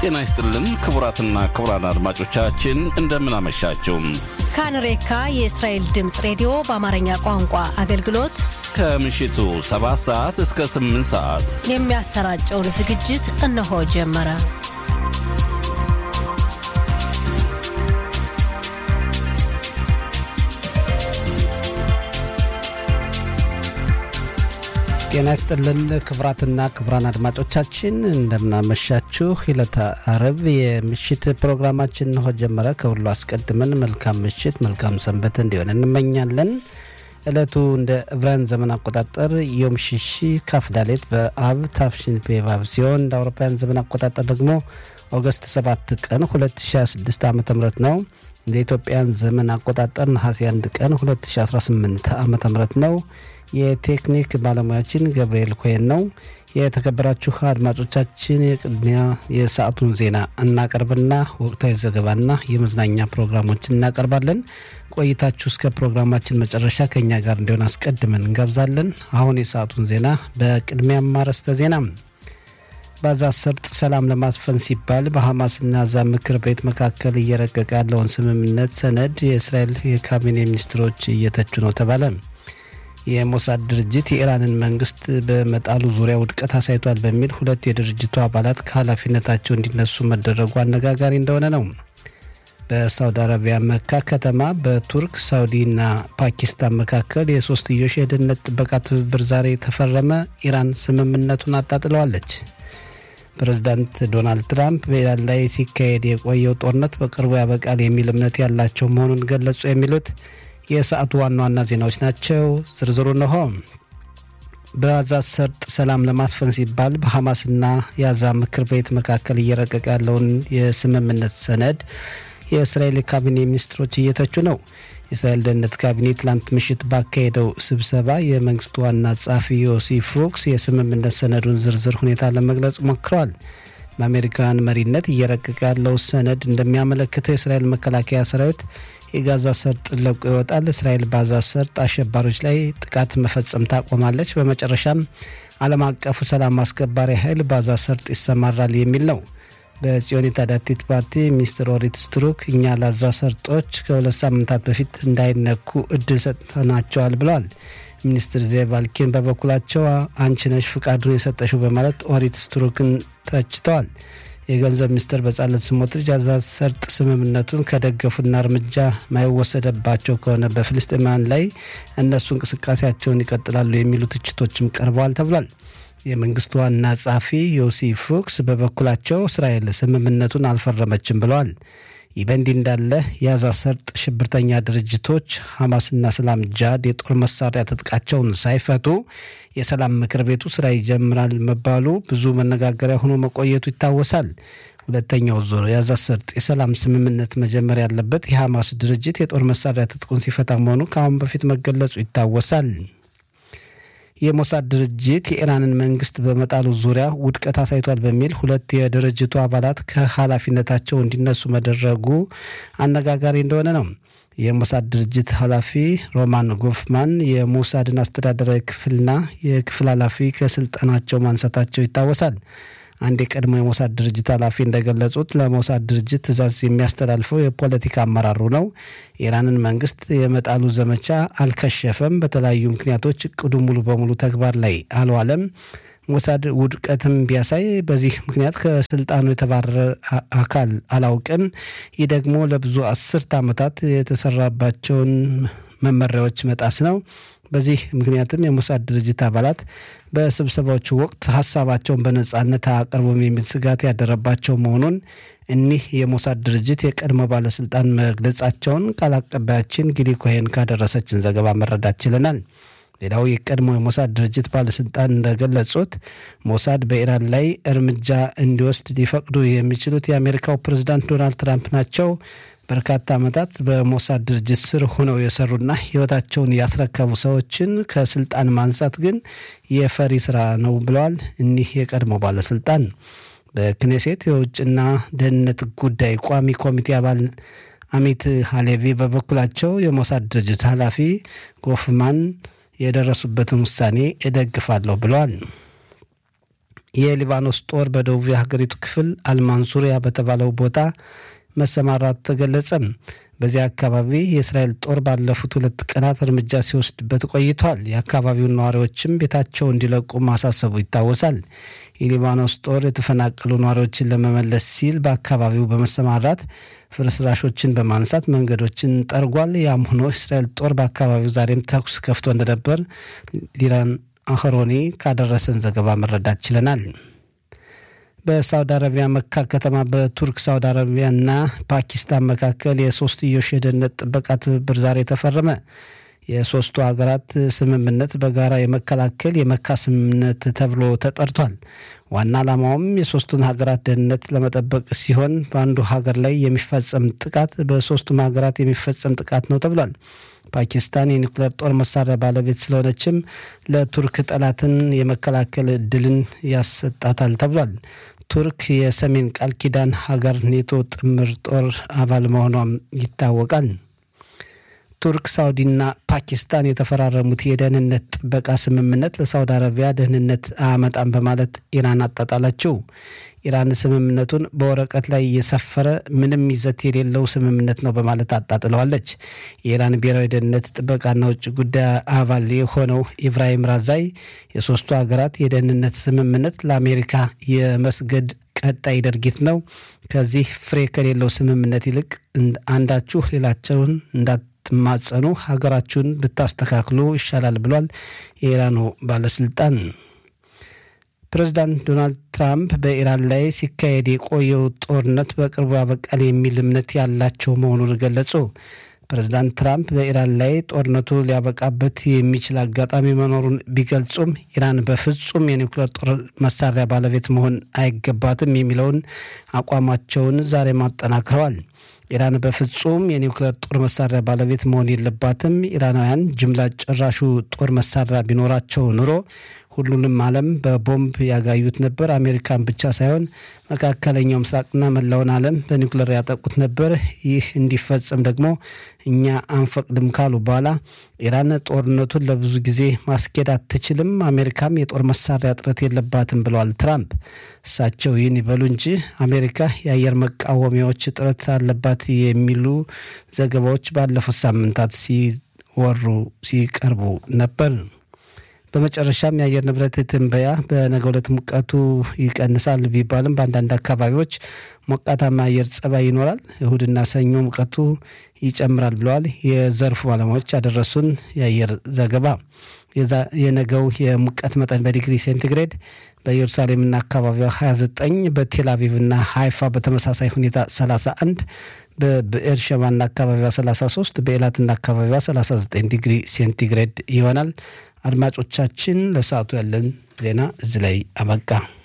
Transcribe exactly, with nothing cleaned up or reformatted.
ጤና ይስጥልን ክቡራትና ክቡራን አድማጮቻችን እንደምን አመሻችሁ። ካንሬካ የእስራኤል ድምጽ ሬዲዮ በአማርኛ ቋንቋ አገልግሎት ከምሽቱ ሰባት ሰዓት እስከ ስምንት ሰዓት የሚያሰራጨውን ዝግጅት እነሆ ጀመረ። ጤና ይስጥልን ክቡራትና ክቡራን አድማጮቻችን እንደምን አመሻችሁ። ዕለተ ዓርብ የምሽት ፕሮግራማችን ነው ጀመረ። ከሁሉ አስቀድመን መልካም ምሽት መልካም ሰንበት እንዲሆን እንመኛለን። ዕለቱ እንደ ዕብራውያን ዘመን አቆጣጠር ዮም ሽሺ ካፍ ዳሌት በአብ ታፍሽን ፔቫቭ ሲሆን እንደ አውሮፓውያን ዘመን አቆጣጠር ደግሞ ኦገስት ሰባት ቀን ሁለት ሺህ ሃያ ስድስት ዓ.ም ነው። እንደ ኢትዮጵያን ዘመን አቆጣጠር ነሐሴ አንድ ቀን ሁለት ሺህ አስራ ስምንት ዓ.ም ነው። የቴክኒክ ባለሙያችን ገብርኤል ኮይን ነው። የተከበራችሁ አድማጮቻችን የቅድሚያ የሰዓቱን ዜና እናቀርብና ወቅታዊ ዘገባና የመዝናኛ ፕሮግራሞችን እናቀርባለን። ቆይታችሁ እስከ ፕሮግራማችን መጨረሻ ከኛ ጋር እንዲሆን አስቀድመን እንጋብዛለን። አሁን የሰዓቱን ዜና በቅድሚያ ማረስተ ዜና በጋዛ ሰርጥ ሰላም ለማስፈን ሲባል በሐማስና ጋዛ ምክር ቤት መካከል እየረቀቀ ያለውን ስምምነት ሰነድ የእስራኤል የካቢኔ ሚኒስትሮች እየተቹ ነው ተባለ። የሞሳድ ድርጅት የኢራንን መንግስት በመጣሉ ዙሪያ ውድቀት አሳይቷል በሚል ሁለት የድርጅቱ አባላት ከኃላፊነታቸው እንዲነሱ መደረጉ አነጋጋሪ እንደሆነ ነው። በሳውዲ አረቢያ መካ ከተማ በቱርክ ሳውዲና ፓኪስታን መካከል የሶስትዮሽ የደህንነት ጥበቃ ትብብር ዛሬ ተፈረመ። ኢራን ስምምነቱን አጣጥለዋለች። ፕሬዝዳንት ዶናልድ ትራምፕ በኢራን ላይ ሲካሄድ የቆየው ጦርነት በቅርቡ ያበቃል የሚል እምነት ያላቸው መሆኑን ገለጹ። የሚሉት የሰዓቱ ዋና ዋና ዜናዎች ናቸው። ዝርዝሩ ነው። በጋዛ ሰርጥ ሰላም ለማስፈን ሲባል በሐማስና ጋዛ ምክር ቤት መካከል እየረቀቀ ያለውን የስምምነት ሰነድ የእስራኤል ካቢኔ ሚኒስትሮች እየተቹ ነው። የእስራኤል ደህንነት ካቢኔ ትላንት ምሽት ባካሄደው ስብሰባ የመንግስት ዋና ጸሐፊ ዮሲ ፉክስ የስምምነት ሰነዱን ዝርዝር ሁኔታ ለመግለጽ ሞክረዋል። በአሜሪካን መሪነት እየረቀቀ ያለው ሰነድ እንደሚያመለክተው የእስራኤል መከላከያ ሰራዊት የጋዛ ሰርጥ ለቆ ይወጣል። እስራኤል በጋዛ ሰርጥ አሸባሪዎች ላይ ጥቃት መፈጸም ታቆማለች። በመጨረሻም ዓለም አቀፉ ሰላም አስከባሪ ኃይል በጋዛ ሰርጥ ይሰማራል የሚል ነው። በጽዮኒት አዳቲት ፓርቲ ሚኒስትር ኦሪት ስትሩክ እኛ ለጋዛ ሰርጦች ከሁለት ሳምንታት በፊት እንዳይነኩ እድል ሰጥተናቸዋል ብለዋል። ሚኒስትር ዜቫልኪን በበኩላቸው አንቺ ነሽ ፍቃዱን የሰጠሽው በማለት ኦሪት ስትሩክን ተችተዋል። የገንዘብ ሚኒስትር በጻለት ስሞትሪች ጋዛ ሰርጥ ስምምነቱን ከደገፉና እርምጃ ማይወሰደባቸው ከሆነ በፍልስጤማውያን ላይ እነሱ እንቅስቃሴያቸውን ይቀጥላሉ የሚሉ ትችቶችም ቀርበዋል ተብሏል። የመንግስት ዋና ጸሐፊ ዮሲ ፉክስ በበኩላቸው እስራኤል ስምምነቱን አልፈረመችም ብለዋል። ይህ በእንዲህ እንዳለ የጋዛ ሰርጥ ሽብርተኛ ድርጅቶች ሐማስና እስላም ጂሃድ የጦር መሳሪያ ትጥቃቸውን ሳይፈቱ የሰላም ምክር ቤቱ ስራ ይጀምራል መባሉ ብዙ መነጋገሪያ ሆኖ መቆየቱ ይታወሳል። ሁለተኛው ዙር የጋዛ ሰርጥ የሰላም ስምምነት መጀመር ያለበት የሐማስ ድርጅት የጦር መሳሪያ ትጥቁን ሲፈታ መሆኑ ከአሁን በፊት መገለጹ ይታወሳል። የሞሳድ ድርጅት የኢራንን መንግስት በመጣሉ ዙሪያ ውድቀት አሳይቷል በሚል ሁለት የድርጅቱ አባላት ከኃላፊነታቸው እንዲነሱ መደረጉ አነጋጋሪ እንደሆነ ነው። የሞሳድ ድርጅት ኃላፊ ሮማን ጎፍማን የሞሳድን አስተዳደራዊ ክፍልና የክፍል ኃላፊ ከስልጣናቸው ማንሳታቸው ይታወሳል። አንድ የቀድሞ የሞሳድ ድርጅት ኃላፊ እንደገለጹት ለሞሳድ ድርጅት ትዕዛዝ የሚያስተላልፈው የፖለቲካ አመራሩ ነው። የኢራንን መንግስት የመጣሉ ዘመቻ አልከሸፈም። በተለያዩ ምክንያቶች እቅዱ ሙሉ በሙሉ ተግባር ላይ አልዋለም። ሞሳድ ውድቀትም ቢያሳይ በዚህ ምክንያት ከስልጣኑ የተባረረ አካል አላውቅም። ይህ ደግሞ ለብዙ አስርት ዓመታት የተሰራባቸውን መመሪያዎች መጣስ ነው። በዚህ ምክንያትም የሞሳድ ድርጅት አባላት በስብሰባዎቹ ወቅት ሀሳባቸውን በነጻነት አቅርቦም የሚል ስጋት ያደረባቸው መሆኑን እኒህ የሞሳድ ድርጅት የቀድሞ ባለስልጣን መግለጻቸውን ቃል አቀባያችን ጊሊ ኮይን ካደረሰችን ዘገባ መረዳት ችለናል። ሌላው የቀድሞ የሞሳድ ድርጅት ባለስልጣን እንደገለጹት ሞሳድ በኢራን ላይ እርምጃ እንዲወስድ ሊፈቅዱ የሚችሉት የአሜሪካው ፕሬዝዳንት ዶናልድ ትራምፕ ናቸው። በርካታ ዓመታት በሞሳድ ድርጅት ስር ሆነው የሰሩና ህይወታቸውን ያስረከቡ ሰዎችን ከስልጣን ማንሳት ግን የፈሪ ስራ ነው ብለዋል እኒህ የቀድሞ ባለስልጣን። በክኔሴት የውጭና ደህንነት ጉዳይ ቋሚ ኮሚቴ አባል አሚት ሃሌቪ በበኩላቸው የሞሳድ ድርጅት ኃላፊ ጎፍማን የደረሱበትን ውሳኔ እደግፋለሁ ብለዋል። የሊባኖስ ጦር በደቡብ የሀገሪቱ ክፍል አልማንሱሪያ በተባለው ቦታ መሰማራቱ ተገለጸ። በዚያ አካባቢ የእስራኤል ጦር ባለፉት ሁለት ቀናት እርምጃ ሲወስድበት ቆይቷል። የአካባቢውን ነዋሪዎችም ቤታቸው እንዲለቁ ማሳሰቡ ይታወሳል። የሊባኖስ ጦር የተፈናቀሉ ነዋሪዎችን ለመመለስ ሲል በአካባቢው በመሰማራት ፍርስራሾችን በማንሳት መንገዶችን ጠርጓል። ያም ሆኖ እስራኤል ጦር በአካባቢው ዛሬም ተኩስ ከፍቶ እንደነበር ሊራን አኸሮኒ ካደረሰን ዘገባ መረዳት ችለናል። በሳውዲ አረቢያ መካ ከተማ በቱርክ ሳውዲ አረቢያና ፓኪስታን መካከል የሶስትዮሽ የደህንነት ጥበቃ ትብብር ዛሬ ተፈረመ። የሶስቱ ሀገራት ስምምነት በጋራ የመከላከል የመካ ስምምነት ተብሎ ተጠርቷል። ዋና ዓላማውም የሶስቱን ሀገራት ደህንነት ለመጠበቅ ሲሆን በአንዱ ሀገር ላይ የሚፈጸም ጥቃት በሶስቱም ሀገራት የሚፈጸም ጥቃት ነው ተብሏል። ፓኪስታን የኒውክሌር ጦር መሳሪያ ባለቤት ስለሆነችም ለቱርክ ጠላትን የመከላከል እድልን ያሰጣታል ተብሏል። ቱርክ የሰሜን ቃል ኪዳን ሀገር ኔቶ ጥምር ጦር አባል መሆኗም ይታወቃል። ቱርክ፣ ሳውዲና ፓኪስታን የተፈራረሙት የደህንነት ጥበቃ ስምምነት ለሳውዲ አረቢያ ደህንነት አያመጣም በማለት ኢራን አጣጣላችው። ኢራን ስምምነቱን በወረቀት ላይ የሰፈረ ምንም ይዘት የሌለው ስምምነት ነው በማለት አጣጥለዋለች። የኢራን ብሔራዊ ደህንነት ጥበቃና ውጭ ጉዳይ አባል የሆነው ኢብራሂም ራዛይ የሶስቱ ሀገራት የደህንነት ስምምነት ለአሜሪካ የመስገድ ቀጣይ ድርጊት ነው፣ ከዚህ ፍሬ ከሌለው ስምምነት ይልቅ አንዳችሁ ሌላቸውን እንዳትማጸኑ ሀገራችሁን ብታስተካክሉ ይሻላል ብሏል የኢራኑ ባለስልጣን። ፕሬዝዳንት ዶናልድ ትራምፕ በኢራን ላይ ሲካሄድ የቆየው ጦርነት በቅርቡ ያበቃል የሚል እምነት ያላቸው መሆኑን ገለጹ። ፕሬዝዳንት ትራምፕ በኢራን ላይ ጦርነቱ ሊያበቃበት የሚችል አጋጣሚ መኖሩን ቢገልጹም ኢራን በፍጹም የኒውክሌር ጦር መሳሪያ ባለቤት መሆን አይገባትም የሚለውን አቋማቸውን ዛሬ ማጠናክረዋል። ኢራን በፍጹም የኒውክሌር ጦር መሳሪያ ባለቤት መሆን የለባትም። ኢራናውያን ጅምላ ጨራሹ ጦር መሳሪያ ቢኖራቸው ኑሮ ሁሉንም ዓለም በቦምብ ያጋዩት ነበር። አሜሪካን ብቻ ሳይሆን መካከለኛው ምስራቅና መላውን ዓለም በኒውክሌር ያጠቁት ነበር። ይህ እንዲፈጸም ደግሞ እኛ አንፈቅድም ካሉ በኋላ ኢራን ጦርነቱን ለብዙ ጊዜ ማስኬድ አትችልም፣ አሜሪካም የጦር መሳሪያ እጥረት የለባትም ብለዋል ትራምፕ። እሳቸው ይህን ይበሉ እንጂ አሜሪካ የአየር መቃወሚያዎች እጥረት አለባት የሚሉ ዘገባዎች ባለፉት ሳምንታት ሲወሩ ሲቀርቡ ነበር። በመጨረሻም የአየር ንብረት ትንበያ በነገው ዕለት ሙቀቱ ይቀንሳል ቢባልም በአንዳንድ አካባቢዎች ሞቃታማ አየር ጸባይ ይኖራል። እሁድና ሰኞ ሙቀቱ ይጨምራል ብለዋል የዘርፉ ባለሙያዎች ያደረሱን የአየር ዘገባ። የነገው የሙቀት መጠን በዲግሪ ሴንቲግሬድ በኢየሩሳሌምና አካባቢዋ ሀያ ዘጠኝ፣ በቴል አቪቭና ሃይፋ በተመሳሳይ ሁኔታ ሰላሳ አንድ፣ በብኤር ሸባና አካባቢዋ ሰላሳ ሶስት፣ በኤላትና አካባቢዋ ሰላሳ ዘጠኝ ዲግሪ ሴንቲግሬድ ይሆናል። አድማጮቻችን ለሰዓቱ ያለን ዜና እዚህ ላይ አበቃ።